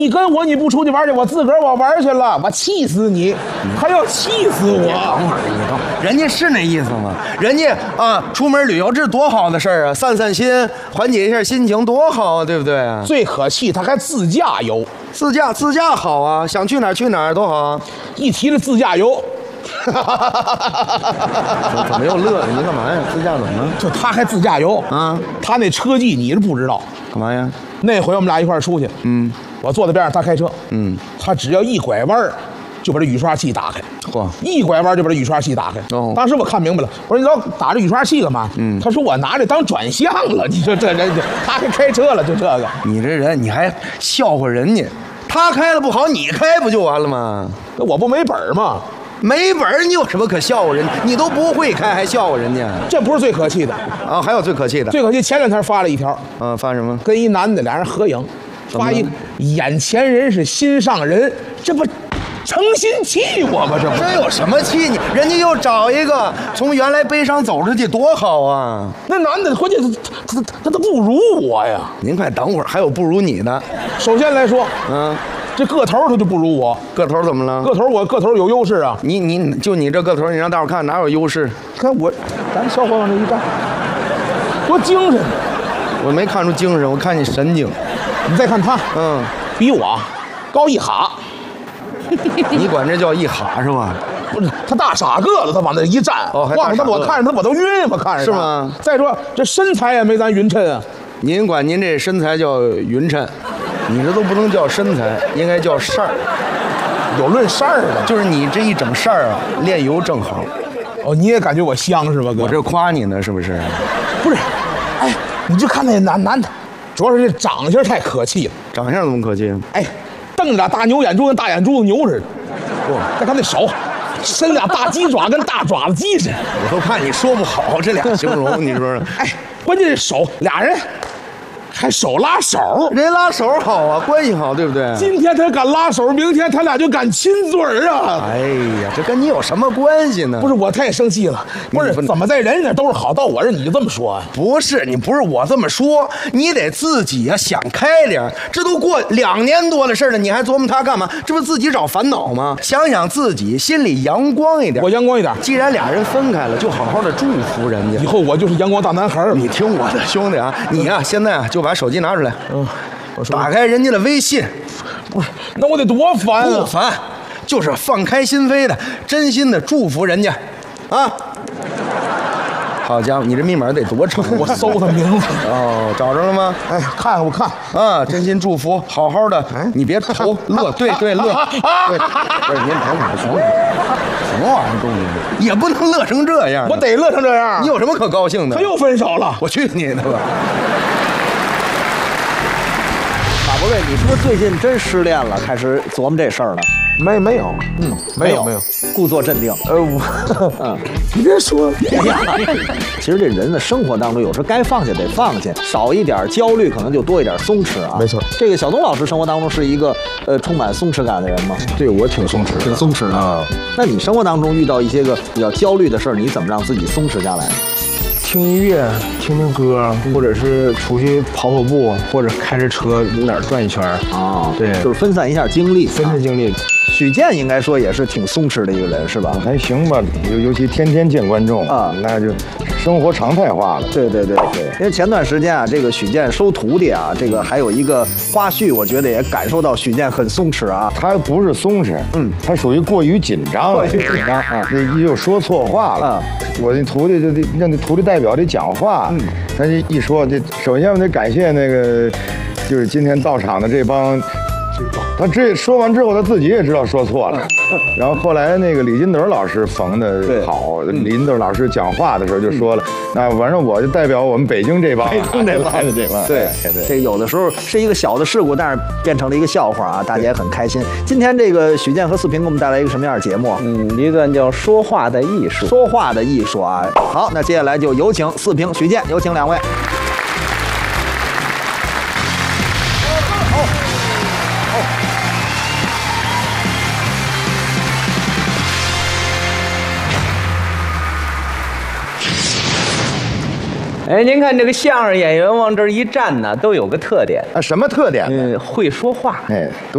你跟我你不出去玩去，我自个儿我玩去了，我气死你，还要气死我！ 等会儿，你等会儿，人家是那意思吗？人家啊，出门旅游这是多好的事儿啊，散散心，缓解一下心情，多好啊，对不对啊？ 最可气，他还自驾游， 自驾好啊，想去哪儿去哪儿多好啊！ 一提这自驾游， 怎么又乐了？你干嘛呀？自驾怎么了？ 就他还自驾游啊？ 他那车技你是不知道， 干嘛呀？ 那回我们俩一块儿出去，我坐在边上，他开车，他只要一拐弯儿，就把这雨刷器打开， 嚯， 一拐弯就把这雨刷器打开。 哦， 当时我看明白了，我说你老打这雨刷器干嘛？他说我拿这当转向了。你说这人，他还开车了，就这个。 你这人你还笑话人家，他开了不好，你开不就完了吗？ 那我不没本儿吗？ 没本儿，你有什么可笑话人家？你都不会开，还笑话人家？ 这不是最可气的啊！还有最可气的， 最可气前两天发了一条， 发什么？ 跟一男的俩人合影，发一眼前人是心上人，这不诚心气我吗？ 这有什么气你？人家又找一个从原来悲伤走出去，多好啊！ 那男的关键他都不如我呀！ 您快等会儿，还有不如你的。 首先来说，这个头他就不如我。 个头怎么了？ 我个头有优势啊！ 你就你这个头，你让大伙看哪有优势？ 看我，咱小伙往这一站，多精神！ 我没看出精神，我看你神经。 你再看他，比我高一哈。 你管这叫一哈是吧？ 不是，他大傻个子，他往那一站，望着他，我看着他我都晕，我看着他。 是吗？ 再说这身材也没咱匀称啊。 您管您这身材叫匀称，你这都不能叫身材，应该叫事儿。 有论事儿的， 就是你这一整事儿啊，炼油正好。 哦，你也感觉我香是吧，哥？ 我这夸你呢，是不是？ 不是，哎，你就看那男的，主要是这长相太可气了。 长相怎么可气？ 哎，瞪着俩大牛眼珠跟大眼珠子牛似的。再看那手，伸俩大鸡爪跟大爪子鸡似的。 我都怕你说不好这俩形容，你说说。 哎，关键是手，俩人还手拉手， 人拉手好啊，关系好，对不对？ 今天他敢拉手，明天他俩就敢亲嘴儿啊！ 哎呀，这跟你有什么关系呢？ 不是，我太生气了。不是，怎么在人家那都是好，到我这你就这么说啊？ 不是，你不是我这么说，你得自己呀想开点。这都过2年多的事了，你还琢磨他干嘛？这不自己找烦恼吗？想想自己，心里阳光一点。 我阳光一点。 既然俩人分开了，就好好的祝福人家。 以后我就是阳光大男孩了。 你听我的，兄弟啊，你呀现在啊就把手机拿出来，打开人家的微信。 不是，那我得多烦啊！ 不烦，就是放开心扉的，真心的祝福人家，啊！好家伙，你这密码得多长？ 我搜他名字。 哦，找着了吗？ 哎，看我看啊，真心祝福，好好的，你别愁乐，对乐，对，不是您等会儿，什么玩意儿东西？也不能乐成这样， 我得乐成这样。 你有什么可高兴的？ 他又分手了， 我去你的吧！ 马伯瑞，你是不是最近真失恋了，开始琢磨这事儿了？ 没有，没有， 故作镇定。 你别说， 其实这人的生活当中，有时候该放下得放下，少一点焦虑，可能就多一点松弛啊。 没错， 这个小东老师生活当中是一个充满松弛感的人吗？ 对我挺松弛， 挺松弛的啊。那你生活当中遇到一些个比较焦虑的事儿，你怎么让自己松弛下来？ 听音乐，听听歌，或者是出去跑跑步，或者开着车哪儿转一圈啊。 对， 就是分散一下精力， 分散精力。 许健应该说也是挺松弛的一个人，是吧？ 还行吧，尤其天天见观众啊，那就生活常态化了。 对。因为前段时间啊，这个许健收徒弟啊，这个还有一个花絮，我觉得也感受到许健很松弛啊。 他不是松弛，他属于过于紧张了，啊，那又说错话了。我那徒弟就得让那徒弟代表得讲话，他这一说，这首先我得感谢那个，就是今天到场的这帮。他这说完之后，他自己也知道说错了。然后后来那个李金斗老师缝的好，李金斗老师讲话的时候就说了，那反正我就代表我们北京这帮， 北京这帮，对，这有的时候是一个小的事故，但是变成了一个笑话啊，大家也很开心。今天这个许健和四平给我们带来一个什么样的节目？ 一段叫说话的艺术。 说话的艺术啊。好，那接下来就有请四平、许健，有请两位。 哎，您看这个相声演员往这儿一站呢，都有个特点啊，什么特点？ 会说话。 哎，